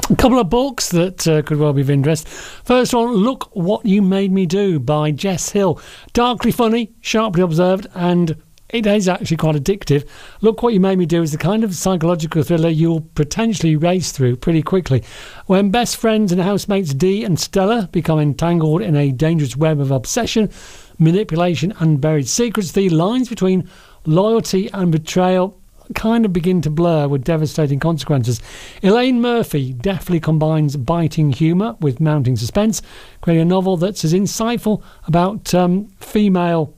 A couple of books that could well be of interest. First one, Look What You Made Me Do by Jess Hill. Darkly funny, sharply observed, and it is actually quite addictive. Look What You Made Me Do is the kind of psychological thriller you'll potentially race through pretty quickly. When best friends and housemates Dee and Stella become entangled in a dangerous web of obsession, manipulation and buried secrets, the lines between loyalty and betrayal kind of begin to blur with devastating consequences. Elaine Murphy deftly combines biting humour with mounting suspense, creating a novel that's as insightful about female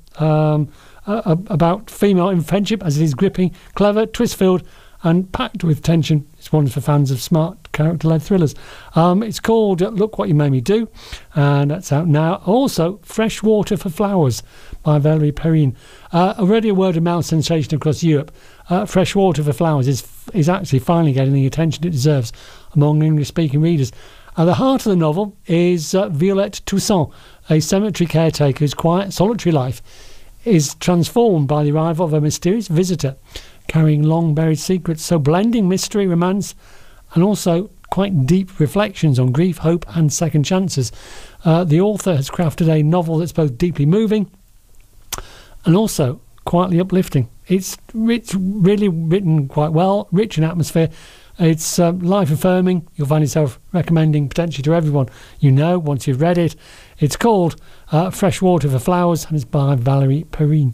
in friendship as it is gripping, clever, twist-filled and packed with tension. It's one for fans of smart character-led thrillers. It's called Look What You Made Me Do, and that's out now. Also, Fresh Water for Flowers by Valerie Perrine. Already a word-of-mouth sensation across Europe. Fresh Water for Flowers is actually finally getting the attention it deserves among English-speaking readers. At the heart of the novel is Violette Toussaint, a cemetery caretaker whose quiet, solitary life is transformed by the arrival of a mysterious visitor carrying long-buried secrets. So blending mystery, romance, and also quite deep reflections on grief, hope, and second chances. The author has crafted a novel that's both deeply moving and also quietly uplifting. It's really written quite well, rich in atmosphere. It's life-affirming. You'll find yourself recommending potentially to everyone you know once you've read it. It's called Fresh Water for Flowers, and it's by Valerie Perrine.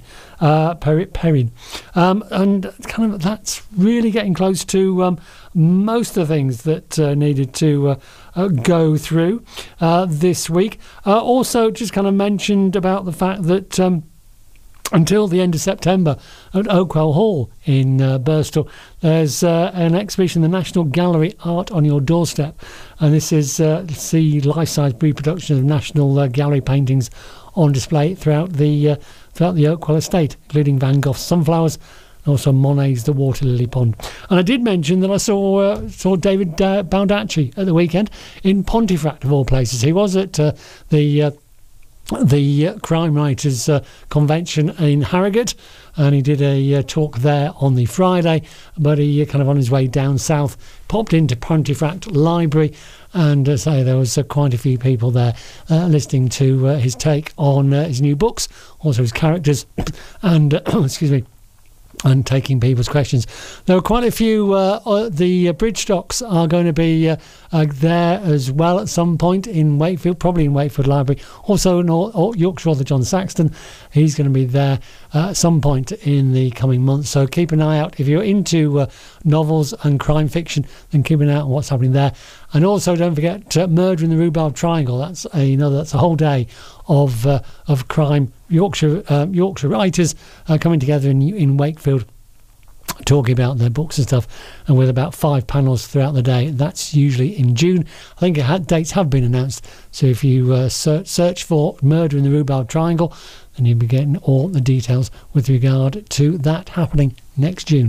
And kind of that's really getting close to most of the things that needed to go through this week. Also, just kind of mentioned about the fact that until the end of September at Oakwell Hall in Birstall, there's an exhibition, the National Gallery Art on Your Doorstep, and this is the life-size reproduction of National Gallery paintings on display throughout the Oakwell estate, including Van Gogh's Sunflowers and also Monet's The Water Lily Pond. And I did mention that I saw David Baldacci at the weekend in Pontefract, of all places. He was at the Crime Writers Convention in Harrogate, and he did a talk there on the Friday, but he kind of on his way down south popped into Pontefract Library, and there was quite a few people there listening to his take on his new books, also his characters, and excuse me, and taking people's questions. There are quite a few. The bridge stocks are going to be there as well at some point in Wakefield, probably in Wakefield Library. Also in Yorkshire author John Saxton, he's going to be there at some point in the coming months. So keep an eye out. If you're into novels and crime fiction, then keep an eye out on what's happening there. And also don't forget Murder in the Rhubarb Triangle. That's a whole day of crime. Yorkshire writers coming together in Wakefield, talking about their books and stuff, and with about 5 panels throughout the day. That's usually in June. I think dates have been announced, so if you search for Murder in the Rhubarb Triangle, then you'll be getting all the details with regard to that happening next June.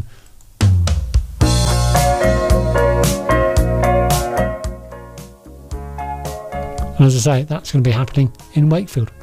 And as I say, that's going to be happening in Wakefield.